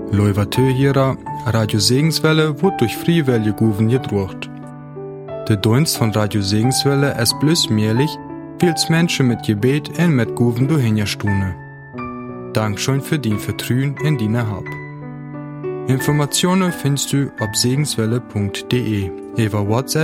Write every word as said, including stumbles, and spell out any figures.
Leuvatö hierer, Radio Segenswelle wird durch Friewelle Guven gedruckt. Der Dienst von Radio Segenswelle ist bloß möglich, weil's Menschen mit Gebet und mit Guven durchhingerstune. Dankeschön für dein Vertrauen in deine Hab. Informationen findest du auf segenswelle punkt de, über WhatsApp